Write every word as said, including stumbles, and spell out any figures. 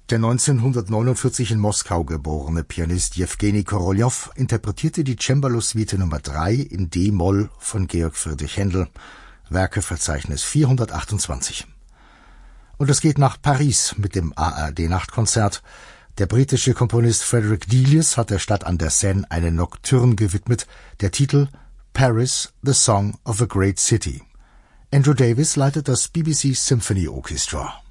Der neunzehnhundertneunundvierzig in Moskau geborene Pianist Jewgeni Koroljow interpretierte die Cembalo-Suite Nummer drei in D-Moll von Georg Friedrich Händel, Werkeverzeichnis vierhundertachtundzwanzig. Und es geht nach Paris mit dem A R D-Nachtkonzert. Der britische Komponist Frederick Delius hat der Stadt an der Seine eine Nocturne gewidmet, der Titel Paris, the Song of a Great City. Andrew Davis leitet das B B C Symphony Orchestra.